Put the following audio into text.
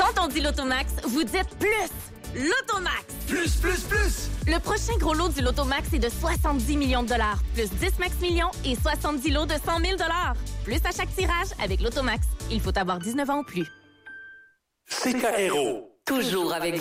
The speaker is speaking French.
Quand on dit l'Automax, vous dites plus. L'Automax! Plus! Le prochain gros lot du Lotomax est de 70 millions de dollars, plus 10 max millions et 70 lots de 100 000 dollars. Plus à chaque tirage avec l'Automax. Il faut avoir 19 ans ou plus. CKRO. Toujours avec